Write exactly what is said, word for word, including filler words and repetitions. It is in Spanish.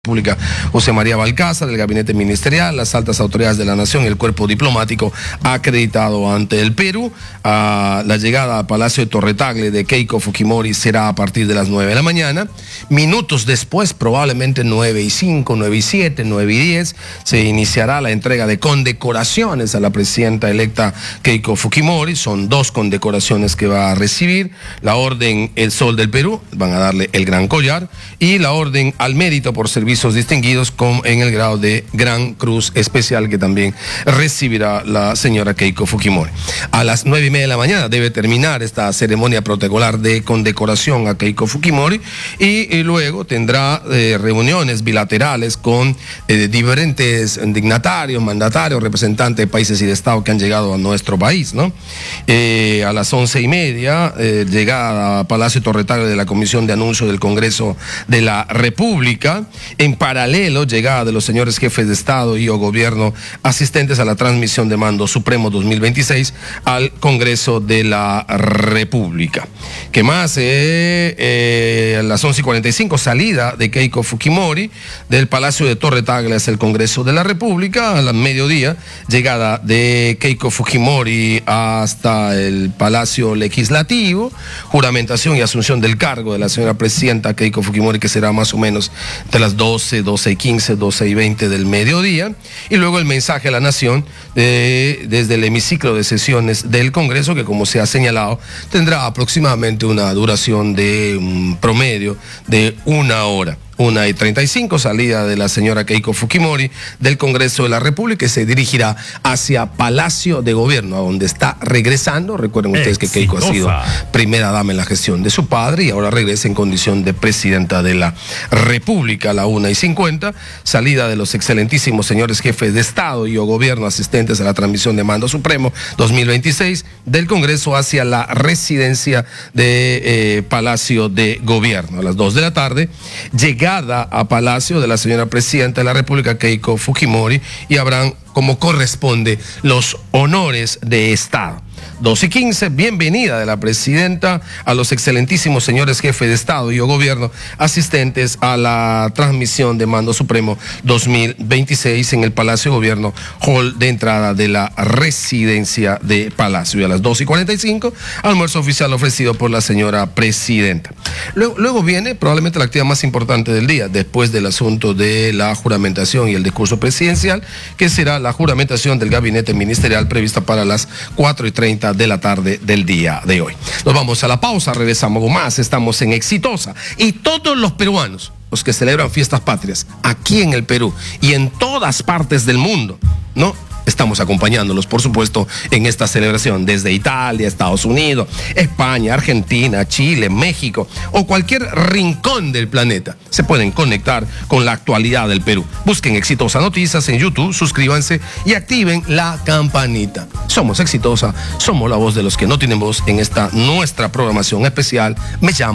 Pública José María Balcázar, del gabinete ministerial, las altas autoridades de la nación y el cuerpo diplomático ha acreditado ante el Perú. A la llegada al Palacio de Torre Tagle de Keiko Fujimori será a partir de las nueve de la mañana. Minutos después, probablemente nueve y cinco, nueve y siete, nueve y diez, se iniciará la entrega de condecoraciones a la presidenta electa Keiko Fujimori. Son dos condecoraciones que va a recibir: la Orden El Sol del Perú, van a darle el Gran Collar, y la Orden al Mérito por Servicio distinguidos con, en el grado de Gran Cruz Especial, que también recibirá la señora Keiko Fujimori. A las nueve y media de la mañana debe terminar esta ceremonia protocolar de condecoración a Keiko Fujimori y, y luego tendrá eh, reuniones bilaterales con eh, diferentes dignatarios, mandatarios, representantes de países y de Estado que han llegado a nuestro país, ¿no? Eh, a las once y media, eh, llegada a Palacio Torre Tagle de la Comisión de Anuncio del Congreso de la República. En paralelo, llegada de los señores jefes de Estado y o Gobierno asistentes a la transmisión de Mando Supremo dos mil veintiséis al Congreso de la República. ¿Qué más? Eh, eh, a las once y cuarenta y cinco, salida de Keiko Fujimori del Palacio de Torre Tagle hacia el Congreso de la República. A la mediodía, llegada de Keiko Fujimori hasta el Palacio Legislativo, juramentación y asunción del cargo de la señora presidenta Keiko Fujimori, que será más o menos de las doce, doce y quince, doce y veinte del mediodía, y luego el mensaje a la nación eh, desde el hemiciclo de sesiones del Congreso, que, como se ha señalado, tendrá aproximadamente una duración de un promedio de una hora. Una y treinta y cinco, salida de la señora Keiko Fujimori del Congreso de la República, y se dirigirá hacia Palacio de Gobierno, a donde está regresando. Recuerden ustedes que Keiko ha sido primera dama en la gestión de su padre y ahora regresa en condición de presidenta de la República. A la una y cincuenta, salida de los excelentísimos señores jefes de Estado y o Gobierno asistentes a la transmisión de Mando Supremo dos mil veintiséis del Congreso hacia la residencia de eh, Palacio de Gobierno. A las dos de la tarde, llegada a Palacio de la señora presidenta de la República Keiko Fujimori, y habrán, como corresponde, los honores de Estado. dos y quince, bienvenida de la presidenta a los excelentísimos señores jefes de Estado y o Gobierno asistentes a la transmisión de Mando Supremo dos mil veintiséis en el Palacio de Gobierno, hall de entrada de la residencia de Palacio. Y a las dos y cuarenta y cinco, almuerzo oficial ofrecido por la señora presidenta. Luego, luego viene probablemente la actividad más importante del día, después del asunto de la juramentación y el discurso presidencial, que será la juramentación del gabinete ministerial, prevista para las cuatro y treinta de la tarde del día de hoy. Nos vamos a la pausa, regresamos con más. Estamos en Exitosa, y todos los peruanos, los que celebran fiestas patrias aquí en el Perú y en todas partes del mundo, ¿no?, estamos acompañándolos, por supuesto, en esta celebración desde Italia, Estados Unidos, España, Argentina, Chile, México o cualquier rincón del planeta. Se pueden conectar con la actualidad del Perú. Busquen Exitosa Noticias en YouTube, suscríbanse y activen la campanita. Somos Exitosa, somos la voz de los que no tienen voz en esta nuestra programación especial. Me llamo